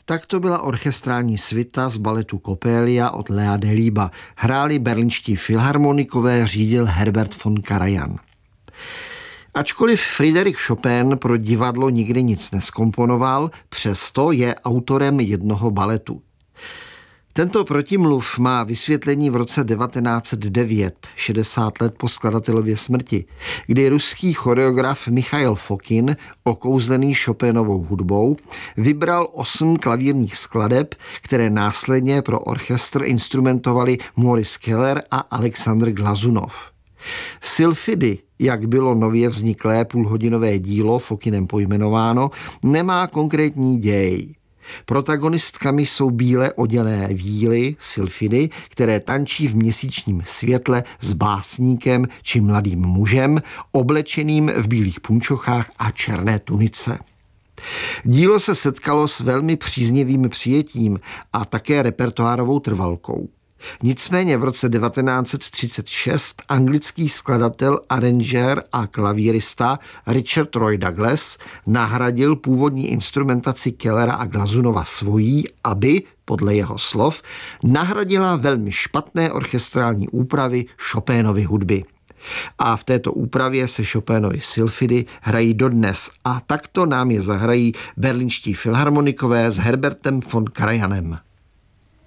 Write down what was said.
Tak to byla orchestrální svita z baletu Coppelia od Lea Delibes. Hráli berlínští filharmonikové, řídil Herbert von Karajan. Ačkoliv Frédéric Chopin pro divadlo nikdy nic neskomponoval, přesto je autorem jednoho baletu. Tento protimluv má vysvětlení v roce 1909, 60 let po skladatelově smrti, kdy ruský choreograf Michail Fokin, okouzlený Chopinovou hudbou, vybral 8 klavírních skladeb, které následně pro orchestr instrumentovali Maurice Keller a Alexandr Glazunov. Sylfidy, jak bylo nově vzniklé půlhodinové dílo Fokinem pojmenováno, nemá konkrétní děj. Protagonistkami jsou bíle odělé víly, sylfidy, které tančí v měsíčním světle s básníkem či mladým mužem, oblečeným v bílých punčochách a černé tunice. Dílo se setkalo s velmi příznivým přijetím a také repertoárovou trvalkou. Nicméně v roce 1936 anglický skladatel, aranžér a klavírista Richard Roy Douglas nahradil původní instrumentaci Kellera a Glazunova svojí, aby, podle jeho slov, nahradila velmi špatné orchestrální úpravy Chopinovy hudby. A v této úpravě se Chopinovy sylfidy hrají dodnes a takto nám je zahrají berlínští filharmonikové s Herbertem von Karajanem.